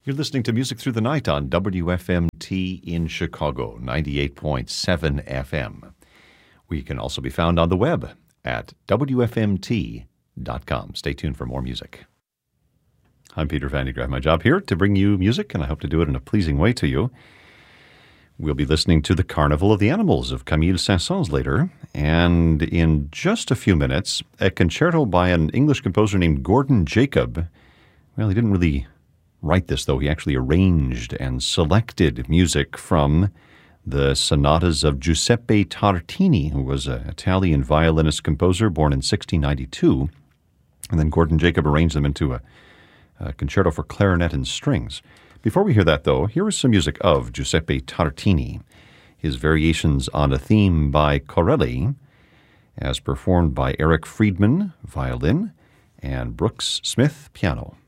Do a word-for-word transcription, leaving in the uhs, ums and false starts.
You're listening to Music Through the Night on W F M T in Chicago, ninety-eight point seven F M. We can also be found on the web at W F M T dot com. Stay tuned for more music. I'm Peter Van de Graaff. My job here to bring you music, and I hope to do it in a pleasing way to you. We'll be listening to the Carnival of the Animals of Camille Saint-Saëns later, and in just a few minutes, a concerto by an English composer named Gordon Jacob. Well, he didn't really write this, though. He actually arranged and selected music from the sonatas of Giuseppe Tartini, who was an Italian violinist composer born in sixteen ninety-two. And then Gordon Jacob arranged them into a, a concerto for clarinet and strings. Before we hear that, though, here is some music of Giuseppe Tartini, his variations on a theme by Corelli, as performed by Eric Friedman, violin, and Brooks Smith, piano.